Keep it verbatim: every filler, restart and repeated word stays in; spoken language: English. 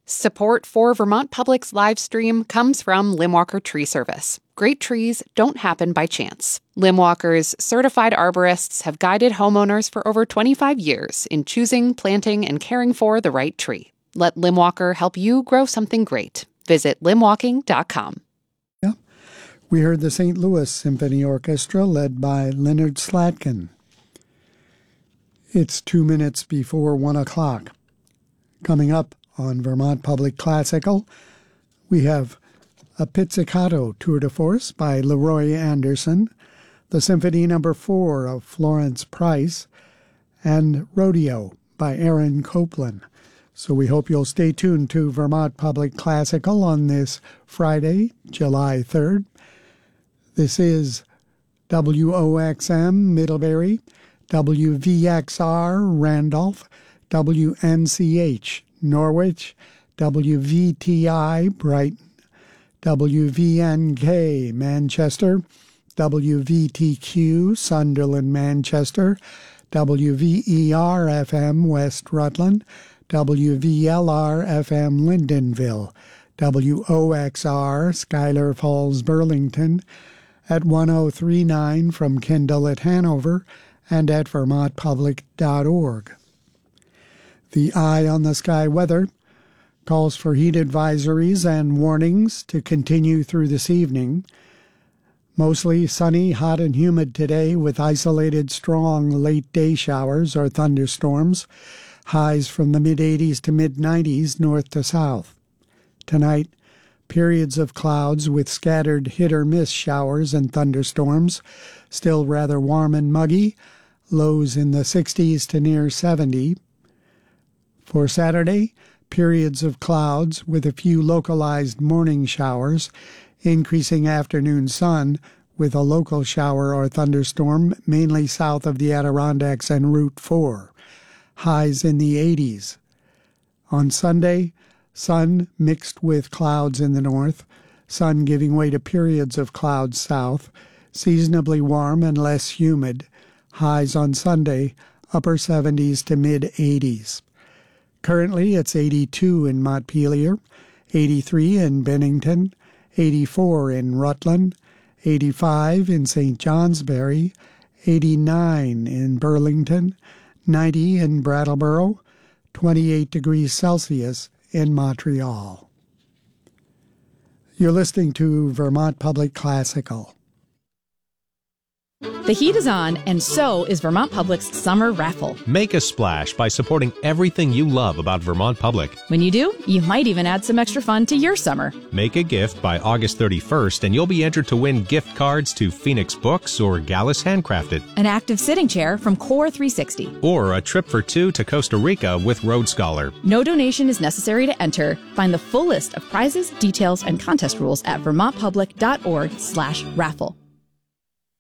Support for Vermont Public's live stream comes from Limwalker Tree Service. Great trees don't happen by chance. Limwalker's certified arborists have guided homeowners for over twenty-five years in choosing, planting, and caring for the right tree. Let Limwalker help you grow something great. Visit limwalking dot com. Yeah. We heard the Saint Louis Symphony Orchestra led by Leonard Slatkin. It's two minutes before one o'clock. Coming up on Vermont Public Classical, we have a pizzicato tour de force by Leroy Anderson, the Symphony Number Four of Florence Price, and Rodeo by Aaron Copland. So we hope you'll stay tuned to Vermont Public Classical on this Friday, July third. This is W O X M Middlebury, W V X R Randolph, W N C H Norwich, W V T I Brighton, W V N K Manchester, W V T Q Sunderland Manchester, W V E R F M West Rutland, W V L R F M Lyndonville, W O X R Schuyler Falls Burlington, at one oh three point nine from Kendall at Hanover, and at vermont public dot org. The Eye on the Sky weather calls for heat advisories and warnings to continue through this evening. Mostly sunny, hot, and humid today with isolated strong late-day showers or thunderstorms, highs from the mid-eighties to mid-nineties north to south. Tonight, periods of clouds with scattered hit-or-miss showers and thunderstorms, still rather warm and muggy, lows in the sixties to near seventy. For Saturday, periods of clouds with a few localized morning showers, increasing afternoon sun with a local shower or thunderstorm mainly south of the Adirondacks and Route four, highs in the eighties. On Sunday, sun mixed with clouds in the north, sun giving way to periods of clouds south, seasonably warm and less humid, highs on Sunday, upper seventies to mid-eighties. Currently, it's eighty-two in Montpelier, eighty-three in Bennington, eighty-four in Rutland, eighty-five in Saint Johnsbury, eighty-nine in Burlington, ninety in Brattleboro, twenty-eight degrees Celsius in Montreal. You're listening to Vermont Public Classical. The heat is on, and so is Vermont Public's summer raffle. Make a splash by supporting everything you love about Vermont Public. When you do, you might even add some extra fun to your summer. Make a gift by August thirty-first, and you'll be entered to win gift cards to Phoenix Books or Gallus Handcrafted, an active sitting chair from Core three sixty, or a trip for two to Costa Rica with Road Scholar. No donation is necessary to enter. Find the full list of prizes, details, and contest rules at vermont public dot org slash raffle.